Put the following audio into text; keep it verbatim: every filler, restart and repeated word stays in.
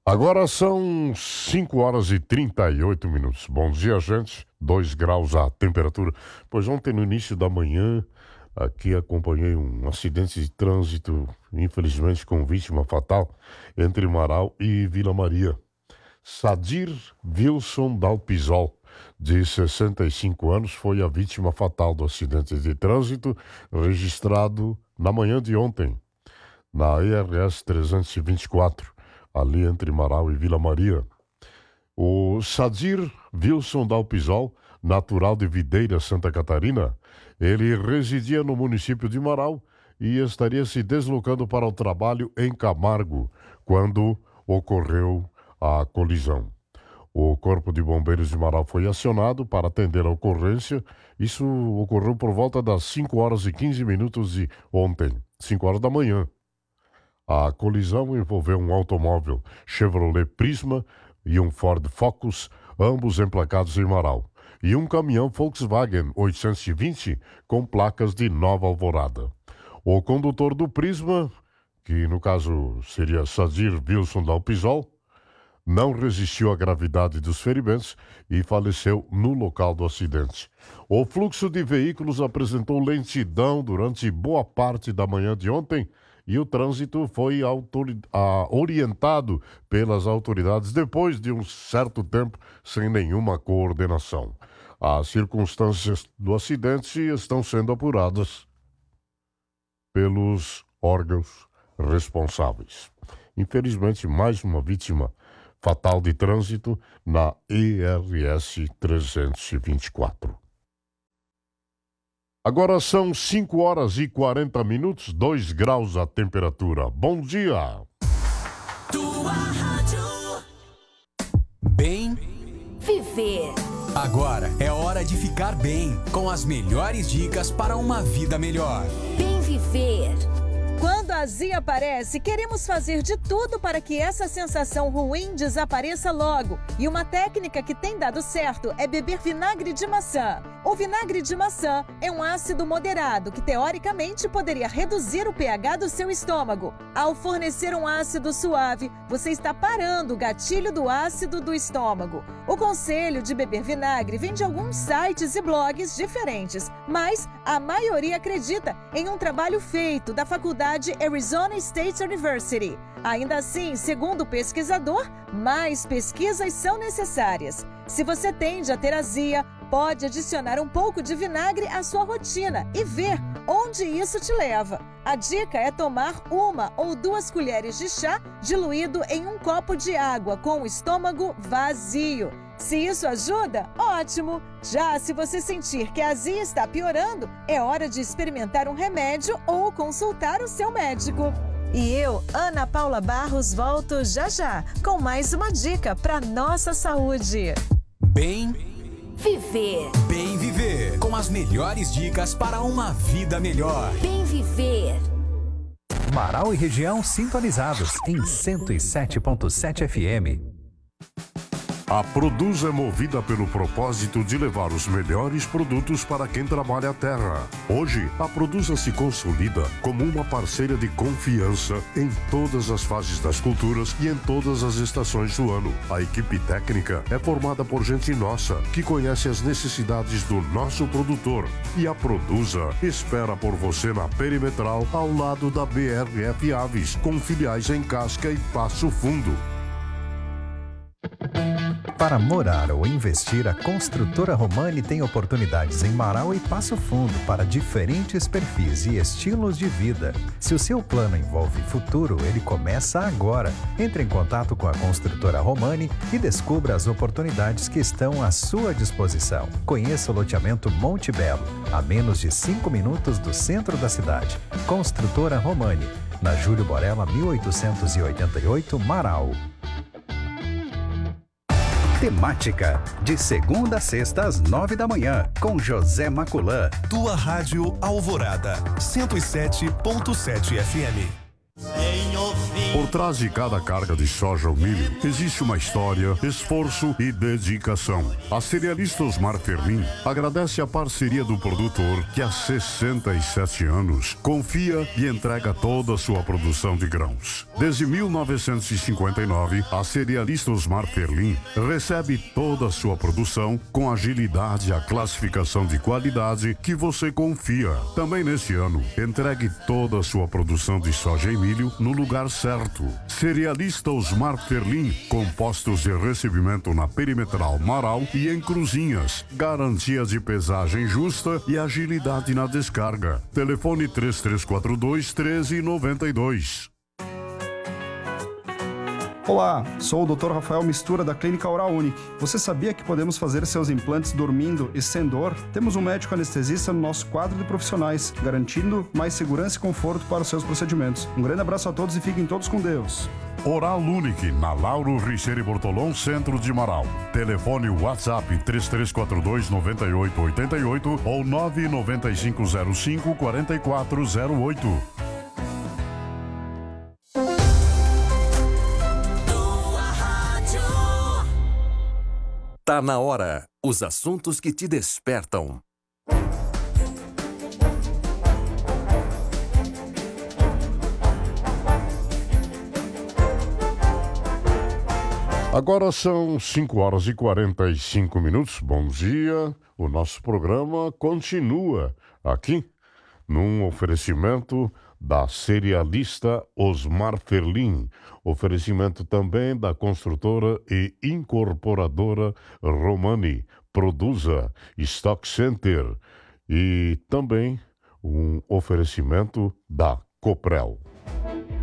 Agora são cinco horas e trinta e oito minutos. Bom dia, gente. dois graus a temperatura. Pois ontem, no início da manhã, aqui acompanhei um acidente de trânsito, infelizmente com vítima fatal, entre Marau e Vila Maria. Sadir Wilson Dalpisol, de sessenta e cinco anos, foi a vítima fatal do acidente de trânsito registrado na manhã de ontem, na E R S trezentos e vinte e quatro. Ali entre Marau e Vila Maria. O Sadir Wilson Dalpisol, natural de Videira, Santa Catarina, ele residia no município de Marau e estaria se deslocando para o trabalho em Camargo, quando ocorreu a colisão. O Corpo de Bombeiros de Marau foi acionado para atender a ocorrência. Isso ocorreu por volta das cinco horas e quinze minutos de ontem, cinco horas da manhã. A colisão envolveu um automóvel Chevrolet Prisma e um Ford Focus, ambos emplacados em Marau, e um caminhão Volkswagen oitocentos e vinte com placas de Nova Alvorada. O condutor do Prisma, que no caso seria Sadir Wilson Dalpisol, não resistiu à gravidade dos ferimentos e faleceu no local do acidente. O fluxo de veículos apresentou lentidão durante boa parte da manhã de ontem, e o trânsito foi autori- a, orientado pelas autoridades depois de um certo tempo sem nenhuma coordenação. As circunstâncias do acidente estão sendo apuradas pelos órgãos responsáveis. Infelizmente, mais uma vítima fatal de trânsito na E R S trezentos e vinte e quatro. Agora são cinco horas e quarenta minutos, dois graus a temperatura. Bom dia! Tua rádio. Bem Viver. Agora é hora de ficar bem, com as melhores dicas para uma vida melhor. Bem Viver. Quando a azia aparece, queremos fazer de tudo para que essa sensação ruim desapareça logo. E uma técnica que tem dado certo é beber vinagre de maçã. O vinagre de maçã é um ácido moderado que, teoricamente, poderia reduzir o pH do seu estômago. Ao fornecer um ácido suave, você está parando o gatilho do ácido do estômago. O conselho de beber vinagre vem de alguns sites e blogs diferentes, mas a maioria acredita em um trabalho feito da Faculdade Arizona State University. Ainda assim, segundo o pesquisador, mais pesquisas são necessárias. Se você tende a ter azia, pode adicionar um pouco de vinagre à sua rotina e ver onde isso te leva. A dica é tomar uma ou duas colheres de chá diluído em um copo de água com o estômago vazio. Se isso ajuda, ótimo! Já se você sentir que a azia está piorando, é hora de experimentar um remédio ou consultar o seu médico. E eu, Ana Paula Barros, volto já já com mais uma dica para nossa saúde. Bem Viver. Bem Viver, com as melhores dicas para uma vida melhor. Bem Viver. Marau e região sintonizados em cento e sete ponto sete F M. A Produza é movida pelo propósito de levar os melhores produtos para quem trabalha a terra. Hoje, a Produza se consolida como uma parceira de confiança em todas as fases das culturas e em todas as estações do ano. A equipe técnica é formada por gente nossa, que conhece as necessidades do nosso produtor. E a Produza espera por você na Perimetral, ao lado da B R F Aves, com filiais em Casca e Passo Fundo. Para morar ou investir, a Construtora Romani tem oportunidades em Marau e Passo Fundo para diferentes perfis e estilos de vida. Se o seu plano envolve futuro, ele começa agora. Entre em contato com a Construtora Romani e descubra as oportunidades que estão à sua disposição. Conheça o loteamento Monte Belo, a menos de cinco minutos do centro da cidade. Construtora Romani, na Júlio Borella, mil oitocentos e oitenta e oito, Marau. Temática, de segunda a sexta às nove da manhã, com José Maculã. Tua Rádio Alvorada, cento e sete ponto sete F M. Por trás de cada carga de soja ou milho, existe uma história, esforço e dedicação. A cerealista Osmar Ferlin agradece a parceria do produtor que há sessenta e sete anos confia e entrega toda a sua produção de grãos. Desde mil novecentos e cinquenta e nove, a cerealista Osmar Ferlin recebe toda a sua produção com agilidade e a classificação de qualidade que você confia. Também neste ano, entregue toda a sua produção de soja e milho no lugar certo. Cerealista Osmar Ferlin, com postos de recebimento na Perimetral Marau e em Cruzinhas. Garantia de pesagem justa e agilidade na descarga. Telefone três três quatro dois, um três nove dois. Olá, sou o doutor Rafael Mistura da Clínica Oral Unique. Você sabia que podemos fazer seus implantes dormindo e sem dor? Temos um médico anestesista no nosso quadro de profissionais, garantindo mais segurança e conforto para os seus procedimentos. Um grande abraço a todos e fiquem todos com Deus. Oral Unique, na Lauro Richeiro e Bortolão, centro de Marau. Telefone WhatsApp três três quatro dois, nove oito oito oito ou nove nove cinco zero cinco, quatro quatro zero oito. Tá na hora. Os assuntos que te despertam. Agora são cinco horas e quarenta e cinco minutos. Bom dia. O nosso programa continua aqui num oferecimento da cerealista Osmar Ferlin. Oferecimento também da construtora e incorporadora Romani. Produza Stock Center. E também um oferecimento da Coprel.